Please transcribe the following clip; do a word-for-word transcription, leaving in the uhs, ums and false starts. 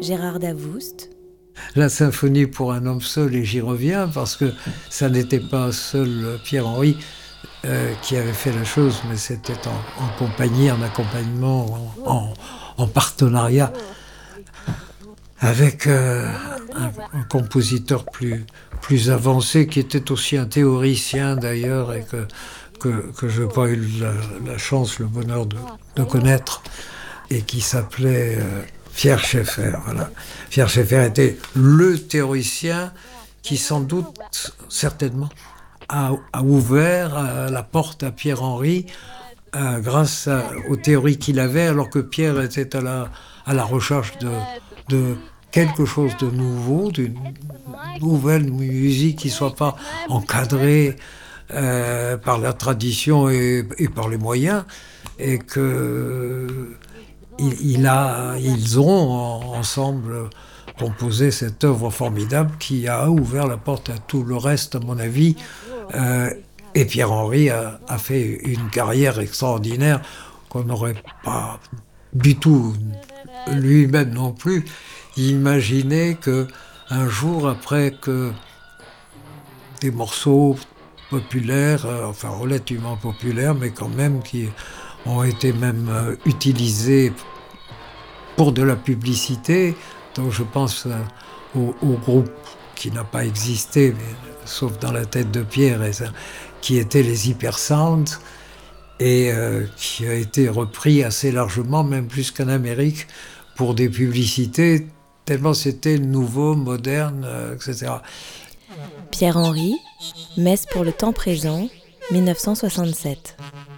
Gérard Davoust. La symphonie pour un homme seul, et j'y reviens, parce que ça n'était pas seul Pierre-Henry euh, qui avait fait la chose, mais c'était en, en compagnie, en accompagnement, en, en, en partenariat avec euh, un, un compositeur plus, plus avancé, qui était aussi un théoricien d'ailleurs, et que, que, que je n'ai pas eu la, la chance, le bonheur de, de connaître, et qui s'appelait euh, Pierre Schaeffer. Voilà. Pierre Schaeffer était le théoricien qui, sans doute, certainement, a, a ouvert euh, la porte à Pierre-Henry euh, grâce à, aux théories qu'il avait, alors que Pierre était à la, à la recherche de, de quelque chose de nouveau, d'une nouvelle musique qui ne soit pas encadrée euh, par la tradition et, et par les moyens, et que il, il a, ils ont ensemble composé cette œuvre formidable qui a ouvert la porte à tout le reste, à mon avis. Euh, et Pierre-Henry a, a fait une carrière extraordinaire qu'on n'aurait pas du tout, lui-même non plus, imaginé qu'un jour, après que des morceaux populaires, euh, enfin relativement populaires, mais quand même qui ont été même euh, utilisés pour de la publicité. Donc je pense euh, au, au groupe qui n'a pas existé, mais, sauf dans la tête de Pierre, et ça, qui était les Hypersounds, et euh, qui a été repris assez largement, même plus qu'en Amérique, pour des publicités, tellement c'était nouveau, moderne, euh, et cetera. Pierre-Henry, Messe pour le temps présent, mille neuf cent soixante-sept.